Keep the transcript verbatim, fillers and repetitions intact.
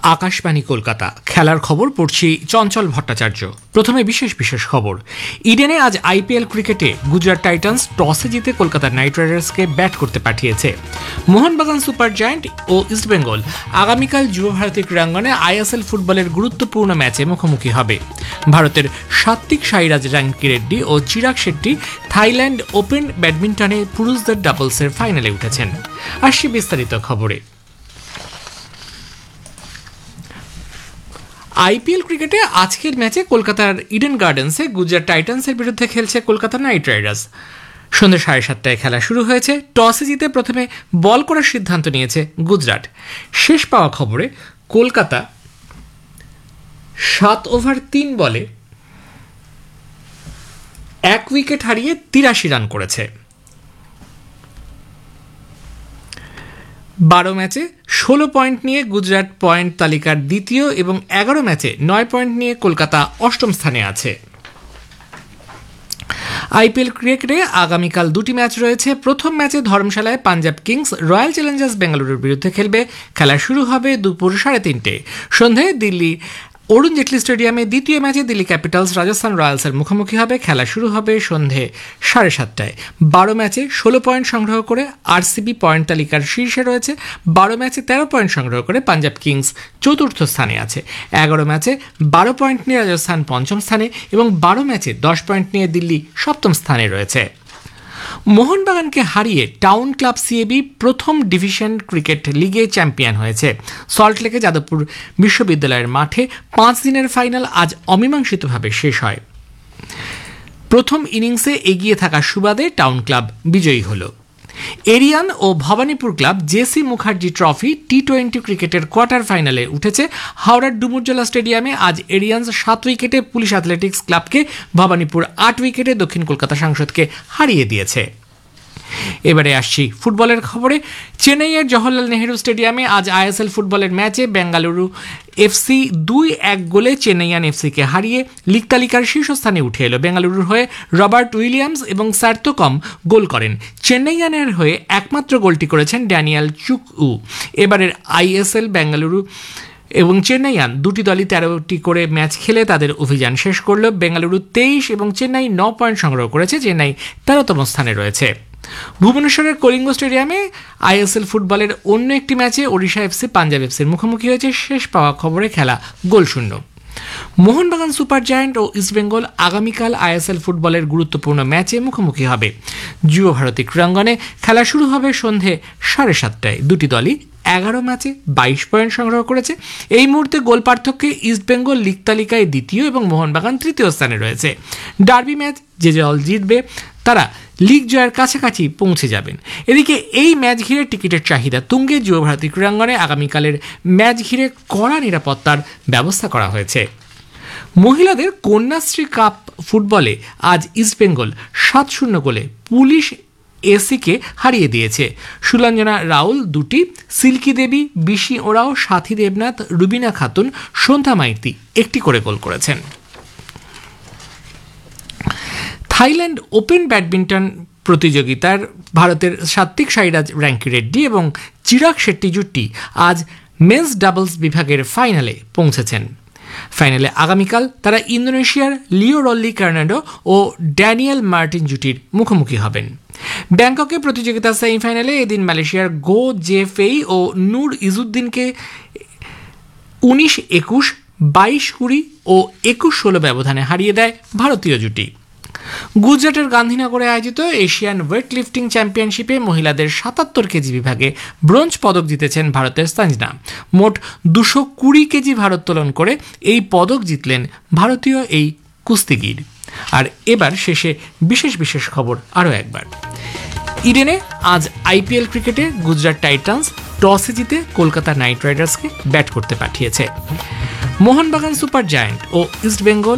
আকাশবাণী কলকাতা খেলার খবর পড়ছি চঞ্চল ভট্টাচার্য। প্রথমে বিশেষ বিশেষ খবর। ইডেনে আজ আইপিএল ক্রিকেটে গুজরাট টাইটান্স টসে জিতে কলকাতা নাইট রাইডার্সকে ব্যাট করতে পাঠিয়েছে। মোহনবাগান সুপার জায়ান্ট ও ইস্টবেঙ্গল আগামীকাল যুব ভারতী ক্রীড়াঙ্গনে আইএসএল ফুটবলের গুরুত্বপূর্ণ ম্যাচে মুখোমুখি হবে। ভারতের সাত্বিক সাইরাজ রাঙ্কি রেড্ডি ও চিরাগ শেট্টি থাইল্যান্ড ওপেন ব্যাডমিন্টনে পুরুষদের ডাবলসের ফাইনালে উঠেছেন। আসছি বিস্তারিত খবরে। আইপিএল ক্রিকেটে আজকের ম্যাচে কলকাতার ইডেন গার্ডেন্সে গুজরাট টাইটান্সের বিরুদ্ধে খেলছে কলকাতা নাইট রাইডার্স। সন্ধ্যে সাড়ে সাতটায় খেলা শুরু হয়েছে। টসে জিতে প্রথমে বল করার সিদ্ধান্ত নিয়েছে গুজরাট। শেষ পাওয়া খবরে কলকাতা সাত ওভার তিন বলে এক উইকেট হারিয়ে তিরাশি রান করেছে। বারো ম্যাচে ষোলো পয়েন্ট নিয়ে গুজরাট পয়েন্ট তালিকার দ্বিতীয় এবং এগারো ম্যাচে নয় পয়েন্ট নিয়ে কলকাতা অষ্টম স্থানে আছে। আইপিএল ক্রিকেটে আগামীকাল দুটি ম্যাচ রয়েছে। প্রথম ম্যাচে ধর্মশালায় পাঞ্জাব কিংস রয়্যাল চ্যালেঞ্জার্স বেঙ্গালুরুর বিরুদ্ধে খেলবে। খেলা শুরু হবে দুপুর সাড়ে তিনটে। সন্ধ্যায় দিল্লি অরুণ জেটলি স্টেডিয়ামে দ্বিতীয় ম্যাচে দিল্লি ক্যাপিটালস রাজস্থান রয়্যালসের মুখোমুখি হবে। খেলা শুরু হবে সন্ধে সাড়ে সাতটায়। বারো ম্যাচে ষোলো পয়েন্ট সংগ্রহ করে আরসিবি পয়েন্ট তালিকার শীর্ষে রয়েছে। বারো ম্যাচে তেরো পয়েন্ট সংগ্রহ করে পাঞ্জাব কিংস চতুর্থ স্থানে আছে। এগারো ম্যাচে বারো পয়েন্ট নিয়ে রাজস্থান পঞ্চম স্থানে এবং বারো ম্যাচে দশ পয়েন্ট নিয়ে দিল্লি সপ্তম স্থানে রয়েছে। মোহনবাগানকে হারিয়ে টাউন ক্লাব সিএবি প্রথম ডিভিশন ক্রিকেট লিগে চ্যাম্পিয়ন হয়েছে। সল্টলেকে যাদবপুর বিশ্ববিদ্যালয়ের মাঠে পাঁচ দিনের ফাইনাল আজ অমীমাংসিতভাবে শেষ হয়। প্রথম ইনিংসে এগিয়ে থাকা সুবাদে টাউন ক্লাব বিজয়ী হল। এরিয়ান ও Bhabanipur club JC Mukherjee trophy T twenty ক্রিকেটের কোয়ার্টার ফাইনালে উঠেছে। হাওড়ার ডুমুরজলা স্টেডিয়ামে আজ এরিয়ান্স সাত উইকেটে পুলিশ অ্যাথলেটিক্স ক্লাবকে, ভবানীপুর আট উইকেটে দক্ষিণ কলকাতা সাংসদকে হারিয়ে দিয়েছে। এবারে আসছি ফুটবলের খবরে। চেন্নাইয়ের জওহরলাল নেহেরু স্টেডিয়ামে আজ আইএসএল ফুটবলের ম্যাচে বেঙ্গালুরু এফসি দুই এক গোলে চেন্নাইয়ান এফসিকে হারিয়ে লিগ তালিকার শীর্ষস্থানে উঠে এলো। বেঙ্গালুরুর হয়ে রবার্ট উইলিয়ামস এবং সার্থকম গোল করেন। চেন্নাইয়ানের হয়ে একমাত্র গোলটি করেছেন ড্যানিয়েল চুকউ। এবারের আইএসএল বেঙ্গালুরু এবং চেন্নাইয়ান দুটি দলই তেরোটি করে ম্যাচ খেলে তাদের অভিযান শেষ করল। বেঙ্গালুরু তেইশ এবং চেন্নাই ন পয়েন্ট সংগ্রহ করেছে। চেন্নাই তেরোতম স্থানে রয়েছে। ভুবনেশ্বরের কলিঙ্গ স্টেডিয়ামে আইএসএল ফুটবলের অন্য একটি ম্যাচে ওড়িশা এফসি পাঞ্জাব এফসির মুখোমুখি হয়েছে। শেষ পাওয়া খবরে খেলা গোলশূন্য। মোহনবাগান সুপার জায়ান্ট ও ইস্টবেঙ্গল আগামীকাল আইএসএল ফুটবলের গুরুত্বপূর্ণ ম্যাচে মুখোমুখি হবে। যুব ভারতী ক্রীড়াঙ্গনে খেলা শুরু হবে সন্ধে সাড়ে সাতটায়। দুটি দলই এগারো ম্যাচে বাইশ পয়েন্ট সংগ্রহ করেছে। এই মুহূর্তে গোল পার্থক্যে ইস্টবেঙ্গল লিগ তালিকায় দ্বিতীয় এবং মোহনবাগান তৃতীয় স্থানে রয়েছে। ডার্বি ম্যাচ যে দল জিতবে তারা লিগ জয়ের কাছাকাছি পৌঁছে যাবেন। এদিকে এই ম্যাচ ঘিরে টিকিটের চাহিদা তুঙ্গে। যুব ভারতী ক্রীড়াঙ্গনে আগামীকালের ম্যাচ ঘিরে কড়া নিরাপত্তার ব্যবস্থা করা হয়েছে। মহিলাদের কন্যাশ্রী কাপ ফুটবলে আজ ইস্টবেঙ্গল সাত শূন্য গোলে পুলিশ এসিকে হারিয়ে দিয়েছে। সুলঞ্জনা রাউল দুটি, সিল্কি দেবী, বিশি ওরাও, সাথী দেবনাথ, রুবিনা খাতুন, সন্ধ্যা মাইতি একটি করে গোল করেছেন। থাইল্যান্ড ওপেন ব্যাডমিন্টন প্রতিযোগিতার ভারতের সাত্বিক সাইরাজ রাঙ্কি রেড্ডি এবং চিরাগ শেট্টি জুটি আজ মেন্স ডাবলস বিভাগের ফাইনালে পৌঁছেছেন। ফাইনালে আগামীকাল তারা ইন্দোনেশিয়ার লিও রল্লি কার্নাডো ও ড্যানিয়েল মার্টিন জুটির মুখোমুখি হবেন। ব্যাংককে প্রতিযোগিতার সেমিফাইনালে এদিন মালয়েশিয়ার গো জে ফেই ও নূর ইজুদ্দিনকে উনিশ একুশ, বাইশ কুড়ি ও একুশ ষোলো ব্যবধানে হারিয়ে দেয় ভারতীয় জুটি। গুজরাটের গান্ধীনগরে আয়োজিত এশিয়ান ওয়েট লিফটিং চ্যাম্পিয়নশিপে মহিলাদের সাতাত্তর কেজি বিভাগে ব্রোঞ্জ পদক জিতেছেন ভারতের সঞ্জনা। মোট দুশো কুড়ি কেজি ভারোত্তোলন করে এই পদক জিতলেন ভারতীয় এই কুস্তিগির। আর এবার শেষে বিশেষ বিশেষ খবর আরও একবার। ইডেনে আজ আইপিএল ক্রিকেটে গুজরাট টাইটান্স টসে জিতে কলকাতা নাইট রাইডার্সকে ব্যাট করতে পাঠিয়েছে। মোহনবাগান সুপার জায়ান্ট ও ইস্টবেঙ্গল